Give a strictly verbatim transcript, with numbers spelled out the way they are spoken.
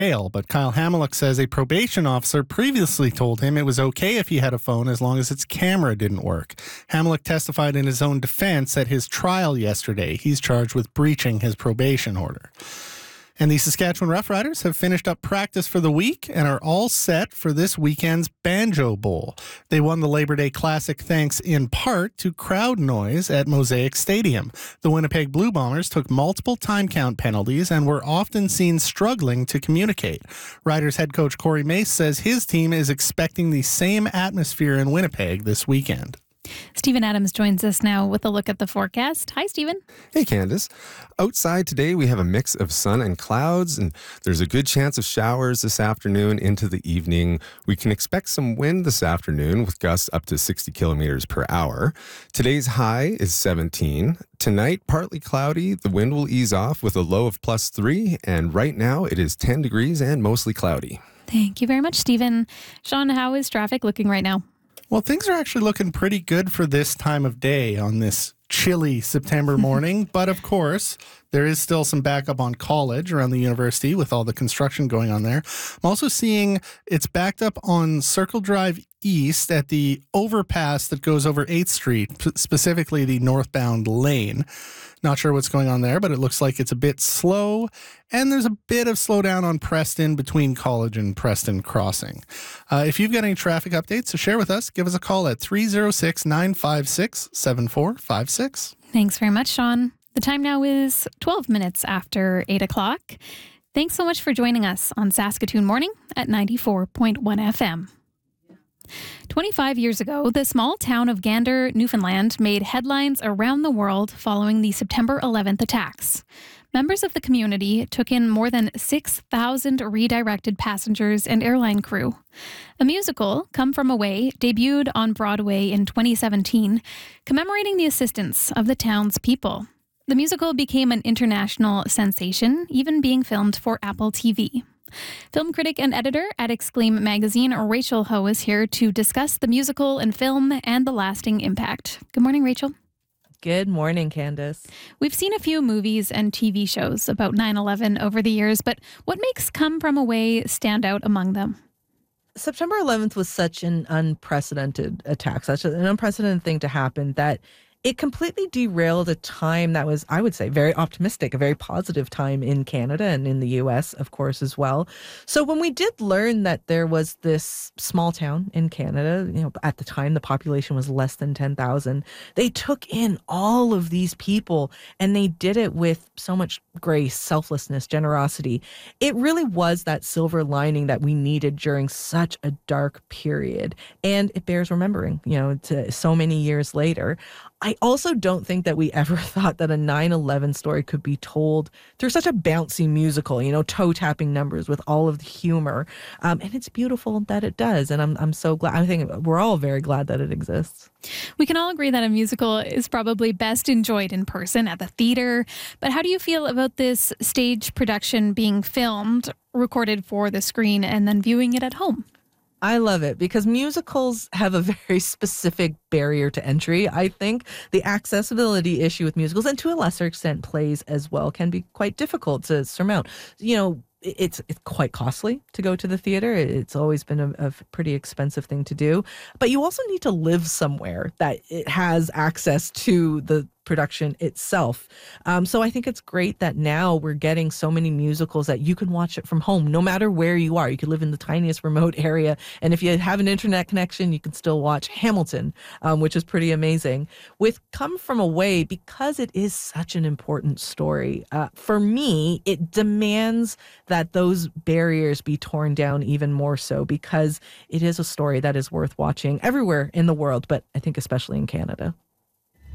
jail, but Kyle Hamelick says a probation officer previously told him it was okay if he had a phone as long as its camera didn't work. Hamelick testified in his own defense at his trial yesterday. He's charged with breaching his probation order. And the Saskatchewan Roughriders have finished up practice for the week and are all set for this weekend's Banjo Bowl. They won the Labor Day Classic thanks in part to crowd noise at Mosaic Stadium. The Winnipeg Blue Bombers took multiple time count penalties and were often seen struggling to communicate. Riders head coach Corey Mace says his team is expecting the same atmosphere in Winnipeg this weekend. Stephen Adams joins us now with a look at the forecast. Hi, Stephen. Hey, Candace. Outside today, we have a mix of sun and clouds, and there's a good chance of showers this afternoon into the evening. We can expect some wind this afternoon with gusts up to sixty kilometers per hour. Today's high is seventeen. Tonight, partly cloudy. The wind will ease off with a low of plus three, and right now it is ten degrees and mostly cloudy. Thank you very much, Stephen. Sean, how is traffic looking right now? Well, things are actually looking pretty good for this time of day on this chilly September morning. But of course, there is still some backup on College around the university with all the construction going on there. I'm also seeing it's backed up on Circle Drive East at the overpass that goes over eighth Street, p- specifically the northbound lane. Not sure what's going on there, but it looks like it's a bit slow. And there's a bit of slowdown on Preston between College and Preston Crossing. Uh, if you've got any traffic updates to share with us, give us a call at three oh six, nine five six, seven four five six. Thanks very much, Sean. The time now is twelve minutes after eight o'clock. Thanks so much for joining us on Saskatoon Morning at ninety-four point one F M. twenty-five years ago, the small town of Gander, Newfoundland, made headlines around the world following the September eleventh attacks. Members of the community took in more than six thousand redirected passengers and airline crew. A musical, Come From Away, debuted on Broadway in twenty seventeen, commemorating the assistance of the town's people. The musical became an international sensation, even being filmed for Apple T V. Film critic and editor at Exclaim magazine, Rachel Ho, is here to discuss the musical and film and the lasting impact. Good morning, Rachel. Good morning, Candace. We've seen a few movies and T V shows about nine eleven over the years, but what makes Come From Away stand out among them? September eleventh was such an unprecedented attack, such an unprecedented thing to happen that it completely derailed a time that was, I would say, very optimistic, a very positive time in Canada and in the U S, of course, as well. So when we did learn that there was this small town in Canada, you know, at the time the population was less than ten thousand, they took in all of these people and they did it with so much grace, selflessness, generosity. It really was that silver lining that we needed during such a dark period. And it bears remembering, you know, to so many years later. I also don't think that we ever thought that a nine eleven story could be told through such a bouncy musical, you know, toe-tapping numbers with all of the humor. Um, and it's beautiful that it does. And I'm I'm so glad. I think we're all very glad that it exists. We can all agree that a musical is probably best enjoyed in person at the theater. But how do you feel about this stage production being filmed, recorded for the screen, and then viewing it at home? I love it because musicals have a very specific barrier to entry. I think the accessibility issue with musicals, and to a lesser extent plays as well, can be quite difficult to surmount. You know, it's it's quite costly to go to the theater. It's always been a, a pretty expensive thing to do. But you also need to live somewhere that it has access to the production itself. Um, so I think it's great that now we're getting so many musicals that you can watch it from home, no matter where you are. You could live in the tiniest remote area. And if you have an internet connection, you can still watch Hamilton, um, which is pretty amazing. With Come From Away, because it is such an important story, uh, for me, it demands that those barriers be torn down even more so, because it is a story that is worth watching everywhere in the world, but I think especially in Canada.